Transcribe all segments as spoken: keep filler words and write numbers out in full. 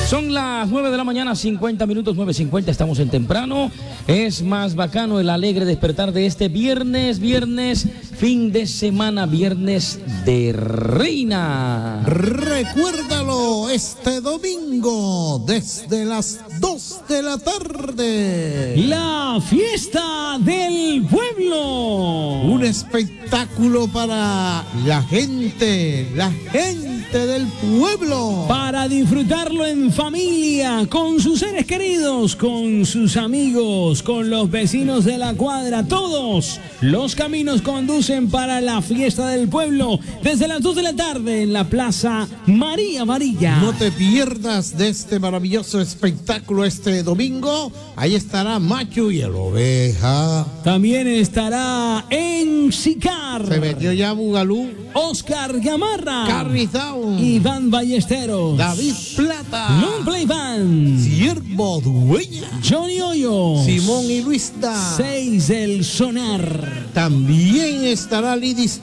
Son las nueve de la mañana, cincuenta minutos, nueve cincuenta, estamos en temprano. Es más bacano el alegre despertar de este viernes, viernes, fin de semana, viernes de Reina. Recuérdalo, este domingo, desde las dos de la tarde. La fiesta del pueblo. Un espectáculo para la gente, la gente del pueblo. Para disfrutarlo en familia, con sus seres queridos, con sus amigos, con los vecinos de la cuadra, todos los caminos conducen para la fiesta del pueblo desde las dos de la tarde en la Plaza María Amarilla. No te pierdas de este maravilloso espectáculo este domingo. Ahí estará Macho y el Oveja. También estará en Sicar. Se metió ya Bugalú. Oscar Gamarra. Carrizao. Iván Ballesteros. David Plata. Non Play Van. Siervo Dueña. Johnny Hoyo. Simón y Luista. Seis del Sonar. También estará Lidis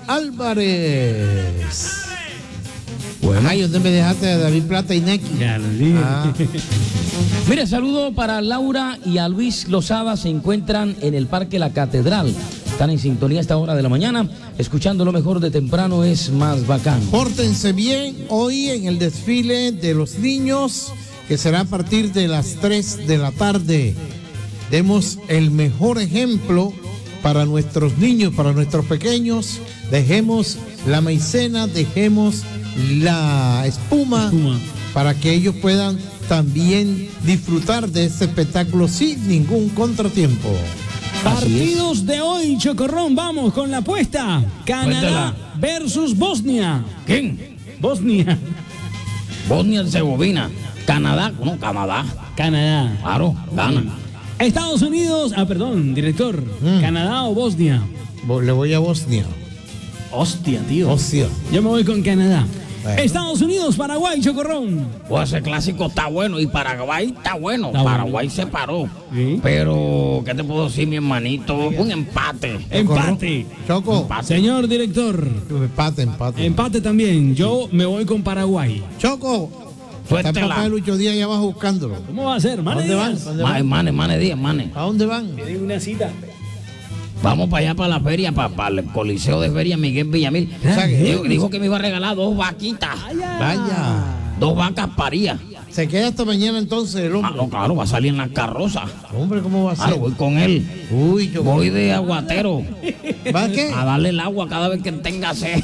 Álvarez. Bueno, ay, ¿dónde me dejaste a David Plata y Neki? Ya lo dije. Ah. Mira, saludo para Laura y a Luis Lozada, se encuentran en el Parque La Catedral. Están en sintonía a esta hora de la mañana, escuchando lo mejor de temprano es más bacán. Pórtense bien hoy en el desfile de los niños, que será a partir de las tres de la tarde. Demos el mejor ejemplo para nuestros niños, para nuestros pequeños. Dejemos la maicena, dejemos la espuma, Espuma. para que ellos puedan también disfrutar de este espectáculo sin ningún contratiempo. Partidos de hoy, Chocorrón, vamos con la apuesta. Canadá Cuéntala. versus Bosnia. ¿Quién? Bosnia. Bosnia-Herzegovina. Canadá, no, Canadá. Canadá. Claro, gana. Estados Unidos, ah, perdón, director. Mm. ¿Canadá o Bosnia? Bo- Le voy a Bosnia. Hostia, tío. Hostia. Yo me voy con Canadá. Bueno. Estados Unidos, Paraguay, Chocorrón. Pues ese clásico está bueno y Paraguay está bueno. Está Paraguay bueno. se paró. Sí. Pero, ¿qué te puedo decir, mi hermanito? Un empate. Empate. Choco. Empate. Señor director, Empate, empate. empate también. Yo me voy con Paraguay. Choco. Está el Suéltela. papá de Lucho Díaz allá abajo buscándolo. ¿Cómo va a ser? ¿A Mane dónde van? Díaz. ¿A dónde Mane, van? mane, mane, días, mane. ¿A dónde van? Tienen una cita. Vamos para allá, para la feria, para, para el Coliseo de Feria Miguel Villamil. O sea, que- Dijo, dijo que me iba a regalar dos vaquitas. Vaya. Dos vacas parías. Se queda hasta mañana entonces el Ah, hombre. no, claro, va a salir en la carroza. Hombre, ¿cómo va a Claro, ser? voy con él. Uy, Choco. Voy de aguatero ¿Va a qué? a darle el agua cada vez que tenga sed.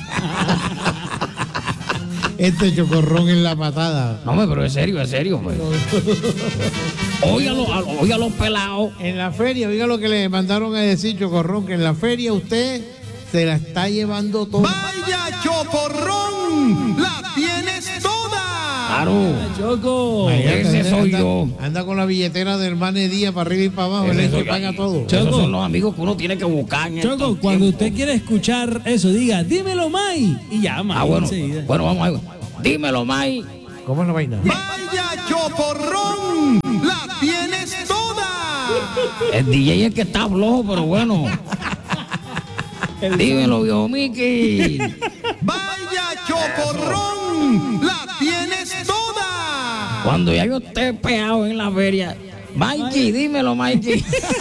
Este chocorrón en la patada. No, hombre, pero es serio, es serio, pues. Oiga los, a- oiga los pelados. En la feria, oiga lo que le mandaron a decir, Chocorrón, que en la feria usted se la está llevando todo. ¡Vaya Chocorrón! ¡La tienes toda! Claro. Choco. Ese anda- soy anda- yo. Anda con la billetera del Mane Díaz para arriba y para abajo, él Ese es el soy que yo. paga todo. Esos Choco. son los amigos que uno tiene que buscar en Choco, estos cuando tiempos. usted quiere escuchar eso, diga, dímelo, May. Y llama. Ah, bueno. enseguida. Bueno, vamos a ver. Dímelo, May. ¿Cómo es la vaina? ¡Vaya Chocorrón! ¡La tienes toda! El D J es que está flojo, pero bueno. Dímelo, viejo Mickey. ¡Vaya Chocorrón! ¡La tienes toda! Cuando ya yo esté pegado en la feria. Mikey, dímelo, Mikey.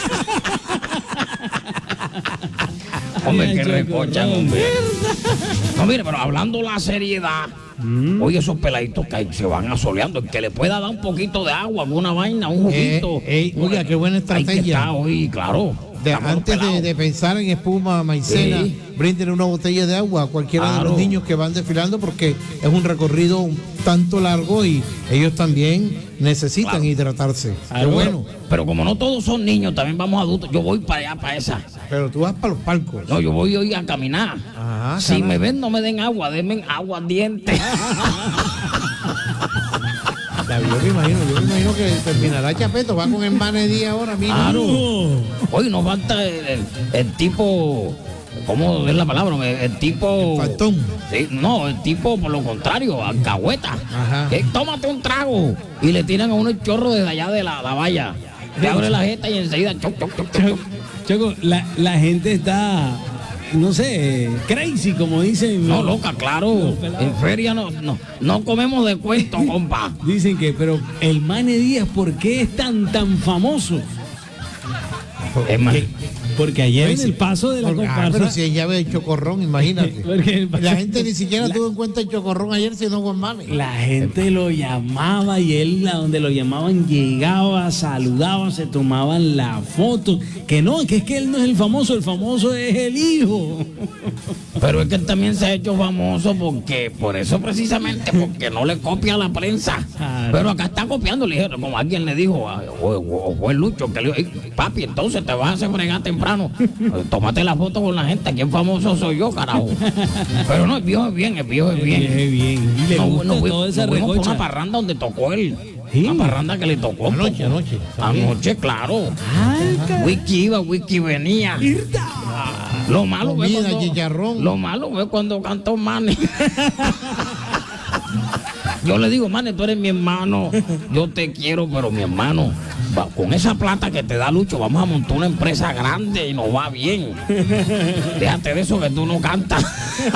Hombre, Ay, que Choco, recochan, no. hombre. No, mire, pero hablando la seriedad, Mm. oye, esos peladitos que se van asoleando, el que le pueda dar un poquito de agua, alguna vaina, un juguito. Eh, eh, oiga, qué buena Hay que estrategia. estar hoy, claro. De- Estamos antes de, pelados. de pensar en espuma, maicena, Sí. brinden una botella de agua a cualquiera de Claro. los niños que van desfilando porque es un recorrido un tanto largo y ellos también necesitan Claro. hidratarse. Qué Pero, bueno. pero como no todos son niños, también vamos adultos. Yo voy para allá, para esa. Pero tú vas para los palcos. No, yo voy hoy a caminar. Ajá, si caray. me ven, no me den agua, denme agua dientes. Ya, yo me imagino, yo me imagino que terminará Chapeto, va con el Mane Díaz ahora mismo. Claro. Oh. Hoy nos falta el, el- el tipo, ¿cómo es la palabra? El, el tipo... Faltón. Sí, no, el tipo, por lo contrario, alcahueta. Ajá. Que tómate un trago y le tiran a uno el chorro desde allá de la, la valla. Te abre la jeta y enseguida... choc, choc, choc, choc, choc. Choco, la, la gente está no sé, crazy, como dicen. No, los- loca, claro. En feria no, no, no comemos de cuento, compa. Dicen que, pero el Mane Díaz, ¿por qué es tan, tan famoso? Es más, Que- porque ayer en el paso de la Porque- ah, comparsa. pero si es llave de Chocorrón, imagínate. Porque el paso- La gente ni siquiera la- tuvo en cuenta el Chocorrón ayer, sino Juan Mane. La gente lo llamaba y él, a donde lo llamaban, llegaba, saludaba, se tomaban la foto. Que no, que es que él no es el famoso, el famoso es el hijo. pero es que él también se ha hecho famoso porque, por eso precisamente, porque no le copia a la prensa. Claro. Pero acá está copiando, le dijeron, como alguien le dijo, a- o, o- o fue Lucho, que le dijo, "Ey, papi, entonces te vas a hacer fregar temprano. Tómate la foto con la gente, ¿quién famoso soy yo, carajo?" Pero no, el viejo es bien, el viejo es bien. Qué bien. Y le No, gusta no, fui- toda esa nos fuimos por recocha. una parranda donde tocó él. Sí. Una parranda que le tocó. Anoche, poco. anoche, también. Anoche, claro. Ay, ca- Wiki iba, wiki venía. Lo malo es Comida, cuando, chicharrón. Lo malo es cuando cantó Mane. Yo le digo, Mane, tú eres mi hermano. Yo te quiero, pero mi hermano, va- con esa plata que te da Lucho, vamos a montar una empresa grande y nos va bien. Déjate de eso que tú no cantas.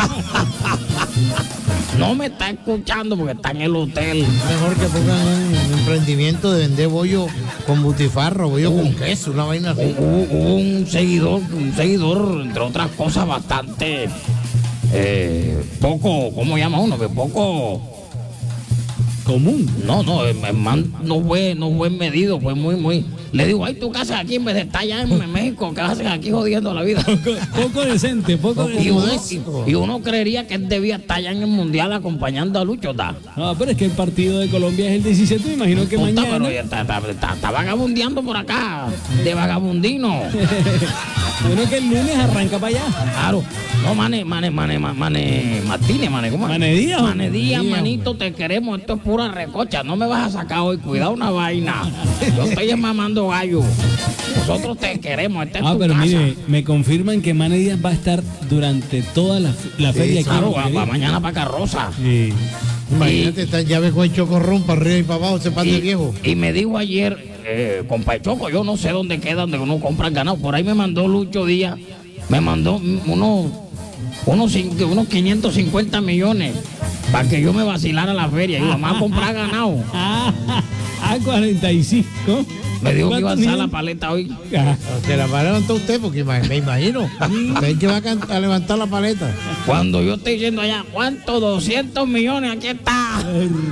No me está escuchando porque está en el hotel. Mejor que pongan un emprendimiento de vender bollo con butifarro, bollo con queso, una vaina así. Hubo, hubo un seguidor, un seguidor, entre otras cosas, bastante eh, poco, ¿cómo llama uno? Que poco, común. no, no, el el man no fue, no fue medido, fue muy, muy. Le digo, ay, tú qué haces aquí en vez de estar allá en México, ¿qué haces aquí jodiendo la vida? Poco, poco decente, poco Poco Y decente. uno, modesto. y, y uno creería que él debía estar allá en el mundial acompañando a Lucho, ¿da? No, pero es que el partido de Colombia es el diecisiete, me imagino que Puta, mañana. pero ya está, está, está- está vagabundeando por acá, de vagabundino. Bueno, que el lunes arranca para allá. Claro. No, Mane, Mane, Mane, Mane, Mane Martínez, Mane, ¿cómo es? Mane Díaz, Mane Díaz, Díaz, manito, te queremos. Esto es pura recocha. No me vas a sacar hoy. Cuidado una vaina. Yo estoy mamando gallo. Nosotros te queremos. Esta es Ah, tu pero casa. mire, me confirman que Mane Díaz va a estar durante toda la, la feria aquí. Claro, en va, va Montevideo. mañana para Carroza. Sí. Imagínate, esta llave con el Chocorrón para arriba y para abajo, se pasa el viejo. Y, y me dijo ayer, eh, compa Choco, yo no sé dónde queda, donde uno compra el ganado. Por ahí me mandó Lucho Díaz, me mandó unos, unos, cin- unos quinientos cincuenta millones para que yo me vacilara la feria. Y vamos a comprar ganado. Ah, a cuarenta y cinco. Me dijo que iba a ¿Cuántos alzar la millones? paleta hoy. Ah, Se la va a levantar usted, porque ima- me imagino. Es que va a, can- a levantar la paleta. Cuando yo estoy yendo allá, ¿cuánto? doscientos millones, aquí está.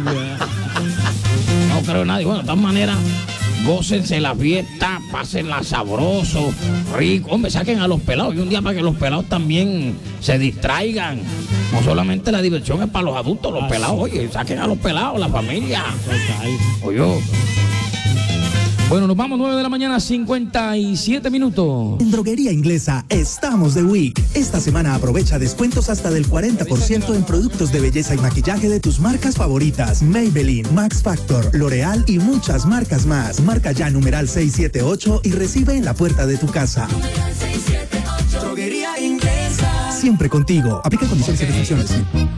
No creo nadie. Bueno, de todas maneras, gócense la fiesta, pásenla sabroso, rico. Hombre, saquen a los pelados. Y un día para que los pelados también se distraigan. No solamente la diversión es para los adultos, los Ah, pelados, sí. oye, saquen a los pelados, la familia. total. Oye. Bueno, nos vamos nueve de la mañana, cincuenta y siete minutos. En Droguería Inglesa estamos de week. Esta semana aprovecha descuentos hasta del cuarenta por ciento en productos de belleza y maquillaje de tus marcas favoritas. Maybelline, Max Factor, L'Oreal y muchas marcas más. Marca ya numeral seiscientos setenta y ocho y recibe en la puerta de tu casa. Droguería Inglesa. Siempre contigo. Aplica condiciones y restricciones.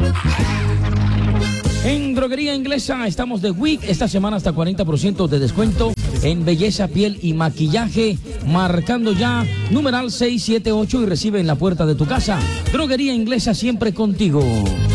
En Droguería Inglesa estamos de week. Esta semana hasta cuarenta por ciento de descuento en belleza, piel y maquillaje. Marcando ya numeral seiscientos setenta y ocho y recibe en la puerta de tu casa. Droguería Inglesa, siempre contigo.